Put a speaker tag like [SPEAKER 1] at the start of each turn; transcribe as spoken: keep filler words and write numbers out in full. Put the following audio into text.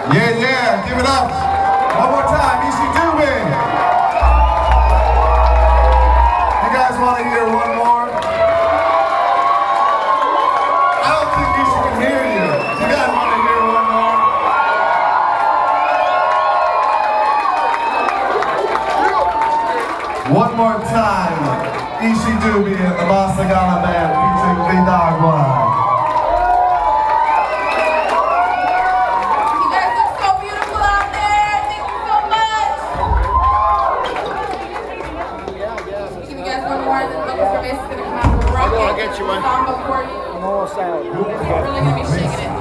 [SPEAKER 1] Yeah, yeah, give it up. One more time, Easy Doobie. You guys want to hear one more? I don't think Easy can hear you. You guys want to hear one more? One more time, Easy Doobie and the Masagana Band featuring Vidagwa.
[SPEAKER 2] I'll get you one.
[SPEAKER 3] I'm almost out.
[SPEAKER 2] You're really going to be shaking it.